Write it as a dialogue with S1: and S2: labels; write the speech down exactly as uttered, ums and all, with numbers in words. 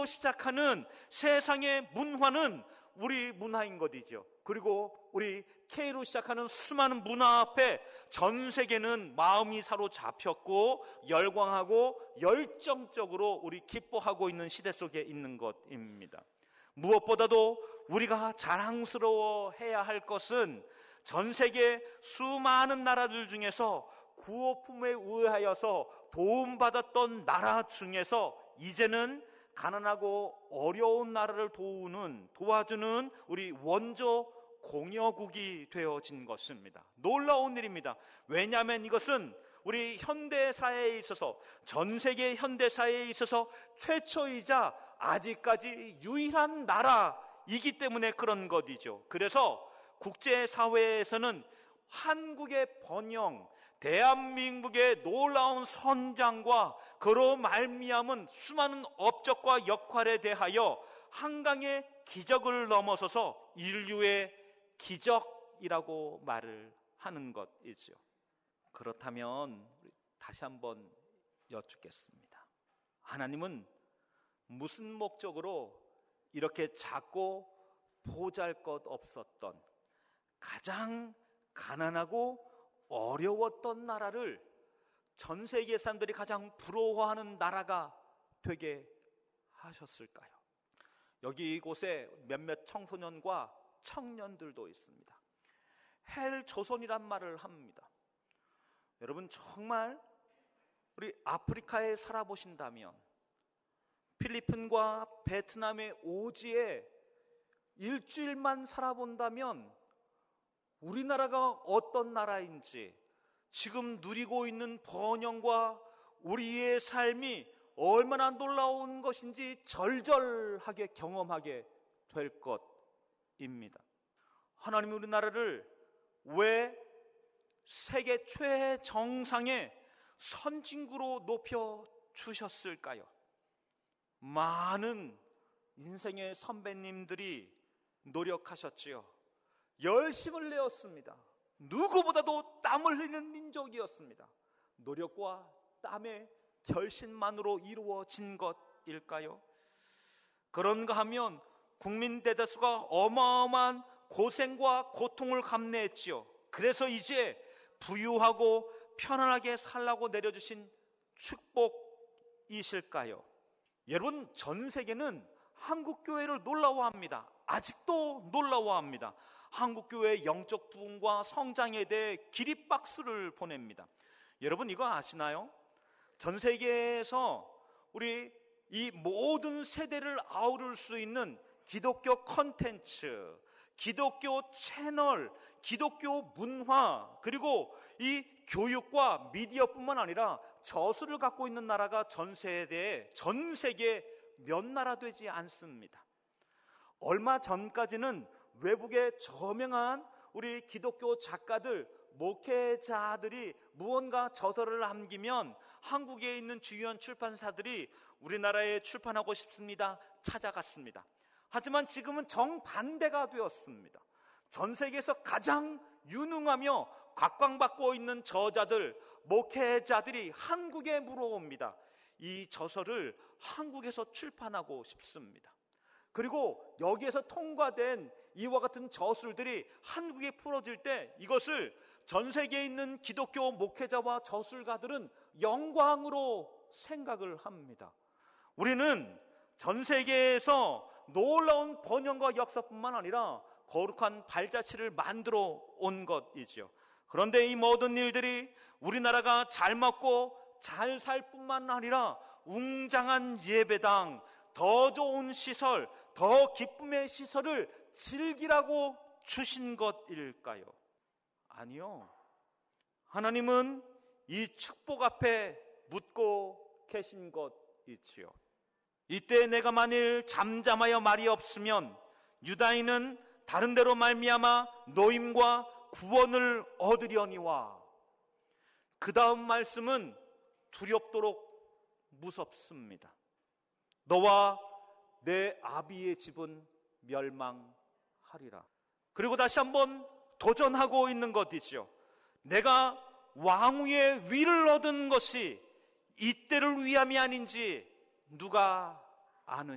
S1: K로 시작하는 세상의 문화는 우리 문화인 것이죠. 그리고 우리 K로 시작하는 수많은 문화 앞에 전 세계는 마음이 사로잡혔고 열광하고 열정적으로 우리 기뻐하고 있는 시대 속에 있는 것입니다. 무엇보다도 우리가 자랑스러워해야 할 것은 전 세계 수많은 나라들 중에서 구호품에 의하여서 도움받았던 나라 중에서 이제는 가난하고 어려운 나라를 도우는, 도와주는 우리 원조 공여국이 되어진 것입니다. 놀라운 일입니다. 왜냐하면 이것은 우리 현대사회에 있어서, 전 세계 현대사회에 있어서 최초이자 아직까지 유일한 나라이기 때문에 그런 것이죠. 그래서 국제사회에서는 한국의 번영, 대한민국의 놀라운 선장과 그로 말미암은 수많은 업적과 역할에 대하여 한강의 기적을 넘어서서 인류의 기적이라고 말을 하는 것이죠. 그렇다면 다시 한번 여쭙겠습니다. 하나님은 무슨 목적으로 이렇게 작고 보잘것없었던 가장 가난하고 어려웠던 나라를 전 세계 사람들이 가장 부러워하는 나라가 되게 하셨을까요? 여기 이곳에 몇몇 청소년과 청년들도 있습니다. 헬 조선이란 말을 합니다. 여러분, 정말 우리 아프리카에 살아보신다면 필리핀과 베트남의 오지에 일주일만 살아본다면 우리나라가 어떤 나라인지, 지금 누리고 있는 번영과 우리의 삶이 얼마나 놀라운 것인지 절절하게 경험하게 될 것입니다. 하나님이 우리나라를 왜 세계 최정상의 선진국으로 높여주셨을까요? 많은 인생의 선배님들이 노력하셨지요. 열심을 내었습니다. 누구보다도 땀을 흘리는 민족이었습니다. 노력과 땀의 결실만으로 이루어진 것일까요? 그런가 하면 국민 대다수가 어마어마한 고생과 고통을 감내했지요. 그래서 이제 부유하고 편안하게 살라고 내려주신 축복이실까요? 여러분, 전 세계는 한국교회를 놀라워합니다. 아직도 놀라워합니다. 한국교회의 영적 부흥과 성장에 대해 기립박수를 보냅니다. 여러분, 이거 아시나요? 전 세계에서 우리 이 모든 세대를 아우를 수 있는 기독교 컨텐츠, 기독교 채널, 기독교 문화, 그리고 이 교육과 미디어뿐만 아니라 저수를 갖고 있는 나라가 전 세대에, 전 세계 몇 나라 되지 않습니다. 얼마 전까지는 외국의 저명한 우리 기독교 작가들, 목회자들이 무언가 저서를 남기면 한국에 있는 주요한 출판사들이 우리나라에 출판하고 싶습니다 찾아갔습니다. 하지만 지금은 정반대가 되었습니다. 전 세계에서 가장 유능하며 각광받고 있는 저자들, 목회자들이 한국에 물어옵니다. 이 저서를 한국에서 출판하고 싶습니다. 그리고 여기에서 통과된 이와 같은 저술들이 한국에 풀어질 때 이것을 전 세계에 있는 기독교 목회자와 저술가들은 영광으로 생각을 합니다. 우리는 전 세계에서 놀라운 번영과 역사뿐만 아니라 거룩한 발자취를 만들어 온 것이지요. 그런데 이 모든 일들이 우리나라가 잘 먹고 잘 살 뿐만 아니라 웅장한 예배당, 더 좋은 시설, 더 기쁨의 시설을 즐기라고 주신 것일까요? 아니요. 하나님은 이 축복 앞에 묻고 계신 것이지요. 이때 내가 만일 잠잠하여 말이 없으면 유다인은 다른 데로 말미암아 노임과 구원을 얻으려니와. 그 다음 말씀은 두렵도록 무섭습니다. 너와 내 아비의 집은 멸망하리라. 그리고 다시 한번 도전하고 있는 것이죠. 내가 왕위의 위를 얻은 것이 이때를 위함이 아닌지 누가 아느냐.